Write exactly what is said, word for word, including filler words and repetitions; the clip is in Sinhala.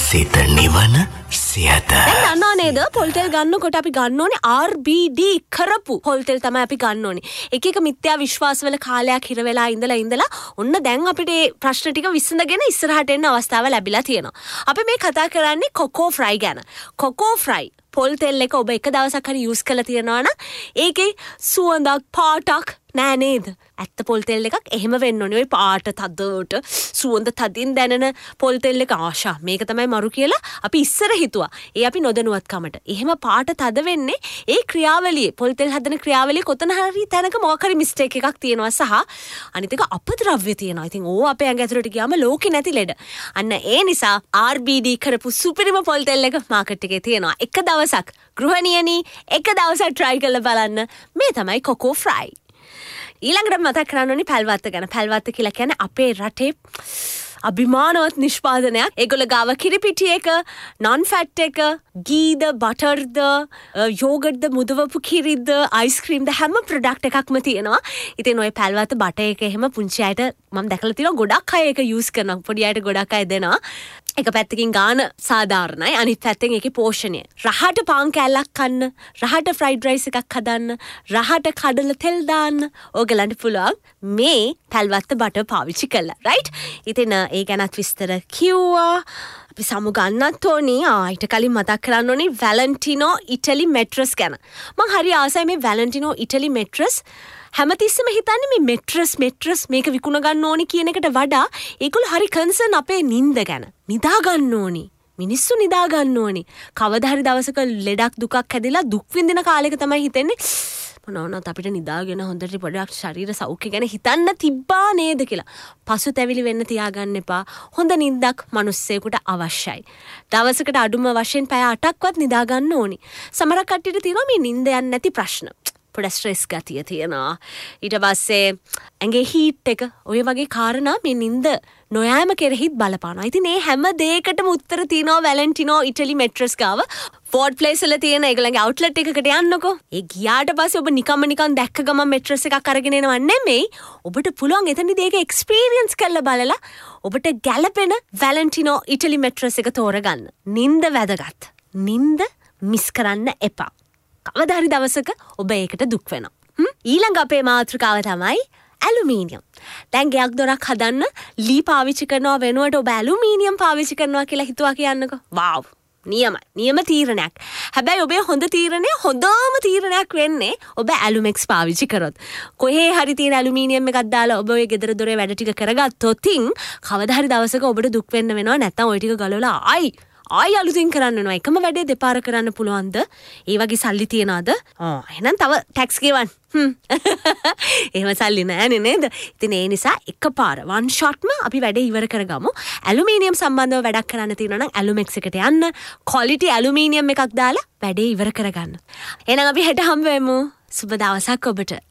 සිත නිවන සියත. දැන් දන්නා නේද පොල් තෙල් ගන්නකොට අපි ගන්න ඕනේ ආර් බී ඩී කරපු පොල් තෙල් තමයි අපි ගන්න ඕනේ. එක එක මිත්‍යා විශ්වාසවල කාලයක් හිර වෙලා ඉඳලා ඉඳලා ඔන්න දැන් අපිට මේ ප්‍රශ්න ටික විසඳගෙන ඉස්සරහට එන්න අවස්ථාව ලැබිලා තියෙනවා. අපි මේ කතා කරන්නේ කොකෝ ෆ්‍රයි ගැන. කොකෝ ෆ්‍රයි පොල් තෙල් එක ඔබ එක දවසක් හරි යූස් කරලා තියනවා නම් ඒකේ සුවඳක් පාටක් නෑ නේද? ඇත්ත පොල් තෙල් එකක් එහෙම වෙන්න ඕනේ. ඔය පාට තදට සුවඳ තදින් දැනෙන පොල් තෙල් එක ආශා මේක තමයි මරු කියලා අපි ඉස්සර හිතුවා. ඒ අපි නොදැනුවත්කමට. එහෙම පාට තද වෙන්නේ ඒ ක්‍රියාවලියේ පොල් තෙල් හදන ක්‍රියාවලියේ කොතන හරි තැනක මොකක් හරි මිස්ටේක් එකක් තියෙනවා සහ අනිත් එක අපද්‍රව්‍ය තියෙනවා. ඉතින් ඕව අපේ ඇඟ ඇතුළට ගියාම ලෝකේ නැති ලෙඩ. අන්න ඒ නිසා ආර් බී ඩී කරපු සුපිරිම පොල් තෙල් එක මාකට් එකේ තියෙනවා. එක දවසක් ගෘහණියනි එක දවසක් try කරලා බලන්න. මේ තමයි කොකෝ ෆ්‍රයි. ඊළඟට මතක් කරන්න ඕනි පැල්වත්ත ගැන. පැල්වත්ත කියලා කියන්නේ අපේ රටේ අභිමානවත් නිෂ්පාදනයක්. ඒගොල්ලෝ ගාව කිරිපිටි එක, non fat එක, ගීද, බටර්ද, යෝගර්ට්ද, මුදවපු කිරිද, අයිස්ක්‍රීම්ද හැම ප්‍රොඩක්ට් එකක්ම තියෙනවා. ඉතින් ඔය පැල්වත්ත බටර් එක එහෙම පුංචි අයට මම දැකලා තියෙනවා ගොඩක් අය ඒක යූස් කරනවා. පොඩි අයට ගොඩක් අය දෙනවා. එක පැත්තකින් ගාන සාධාරණයි, අනිත් පැත්තෙන් ඒකේ පෝෂණය. රහට පාන් කෑල්ලක් කන්න, රහට ෆ්‍රයිඩ් රයිස් එකක් හදන්න, රහට කඩල තෙල් දාන්න ඕගලන්ට පුළුවන් මේ පැල්වත්ත බටර් පාවිච්චි කළා. රයිට්? ඉතින් ඒ ගැනත් විස්තර කිව්වා. අපි සමු ගන්නත් ඕනි. ආයිට කලින් මතක් කරන්න ඕනි වැලන්ටිනෝ ඉටලි මෙට්‍රස් ගැන. මං හරි ආසයි මේ වැලන්ටිනෝ ඉටලි මෙට්‍රස්. හැමතිස්සෙම හිතන්නේ මේ මෙට්‍රස් මෙට්‍රස් මේක විකුණ ගන්න ඕනි කියන එකට වඩා ඒගොල්ලෝ හරි කන්සර්න් අපේ නිින්ද ගැන. නිදා ගන්න ඕනි. මිනිස්සු නිදා ගන්න ඕනි. කවදා හරි දවසක ලෙඩක් දුකක් හැදිලා දුක් විඳින කාලෙක තමයි හිතෙන්නේ මොනවනත් අපිට නිදාගෙන හොඳට පොඩක් ශරීර සෞඛ්‍ය ගැන හිතන්න තිබ්බා නේද කියලා. පසුතැවිලි වෙන්න තියාගන්න එපා. හොඳ නිින්දක් මිනිස්සෙකුට අවශ්‍යයි. දවසකට අඩුම වශයෙන් පැය අටක්වත් නිදා ගන්න ඕනි. සමහර කට්ටියට තියෙනවා මේ නිින්ද යන්නේ නැති ප්‍රශ්න. පොඩ ස්ට්‍රෙස් ගතිය තියෙනවා. ඊට පස්සේ ඇඟේ හීට් එක ඔය වගේ කාරණා මේ නිින්ද නොයෑම කෙරෙහිත් බලපානවා. ඉතින් මේ හැම දෙයකටම උත්තර තියෙනවා වැලන්ටිනෝ ඉටලි මෙට්‍රස් ගාව. ෆෝඩ් ප්ලේස් වල තියෙන ඒගොල්ලන්ගේ අවුට්ලට් එකකට යන්නකෝ. ඒ ගියාට පස්සේ ඔබ නිකම්ම නිකන් දැක්ක ගමන් මෙට්‍රස් එකක් අරගෙන එනව නෙමෙයි. ඔබට පුළුවන් එතනදී ඒක එක්ස්පීරියන්ස් කරලා බලලා ඔබට ගැළපෙන වැලන්ටිනෝ ඉටලි මෙට්‍රස් එක තෝරගන්න. නිින්ද වැදගත්. නිින්ද මිස් කරන්න එපා. කවදා හරි දවසක ඔබ ඒකට දුක් වෙනවා. ඊළඟ අපේ මාතෘකාව තමයි ඇලුමීනියම්. දැන් ගයක් දොරක් හදන්න ලී පාවිච්චි කරනවා වෙනුවට ඔබ ඇලුමීනියම් පාවිච්චි කරනවා කියලා හිතුවා කියන්නකෝ. වාව්. නියමයි. නියම තීරණයක්. හැබැයි ඔබේ හොඳ තීරණය හොඳම තීරණයක් වෙන්නේ ඔබ ඇලුමෙක්ස් පාවිච්චි කරොත්. කොහේ හරි තියෙන ඇලුමීනියම් එකක් දාලා ඔබ ඔය ගෙදර දොරේ වැඩ ටික කරගත්තොත් කවදා හරි දවසක ඔබට දුක් වෙන්න වෙනවා. නැත්තම් ඔය ටික ගලවලා ආයි ආයි අලුතින් කරන්න වෙනවා. එකම වැඩේ දෙපාර කරන්න පුළුවන්ද? ඒ වගේ සල්ලි තියනවාද? ආ එහෙනම් තව ටැක්ස් ගෙවන්න. හ්ම්. එහෙම සල්ලි නෑනේ නේද? ඉතින් ඒ නිසා එකපාර වන් ෂොට්ම අපි වැඩේ ඉවර කරගමු. ඇලුමිනියම් සම්බන්ධව වැඩක් කරන්න තියෙනවා නම් ඇලුමෙක්ස් එකට යන්න. ක්වොලිටි ඇලුමිනියම් එකක් දාලා වැඩේ ඉවර කරගන්න. එහෙනම් අපි හෙට හම්බ වෙමු. සුබ දවසක් ඔබට.